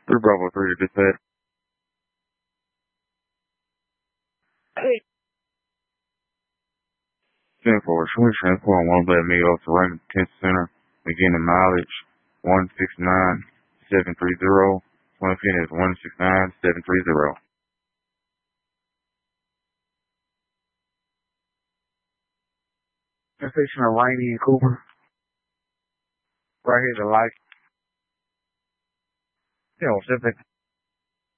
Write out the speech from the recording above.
Bravo 3 to dispatch. Hey. 10 for Swing Transport on 1 Black Mega to Raymond Detention Center. Beginning mileage 169730. 20 pin is 169730. Station of Laney and Cooper. Right here, the light. Yeah, what's up?